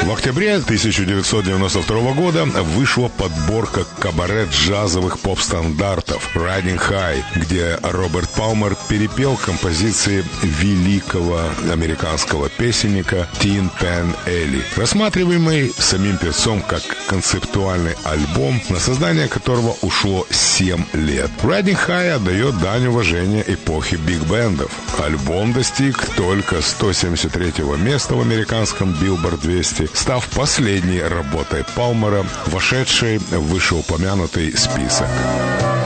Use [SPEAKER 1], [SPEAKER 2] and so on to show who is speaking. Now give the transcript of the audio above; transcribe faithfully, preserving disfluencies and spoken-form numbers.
[SPEAKER 1] В октябре тысяча девятьсот девяносто второго года вышла подборка кабарет-джазовых поп-стандартов «Riding High», где Роберт Палмер перепел композиции великого американского песенника Тин Пен Элли, рассматриваемый самим певцом как концептуальный альбом, на создание которого ушло семь лет. «Riding High» отдает дань уважения эпохи биг-бендов. Альбом достиг только сто семьдесят третьего места в американском Billboard двести, став последней работой Палмера, вошедшей в вышеупомянутый список.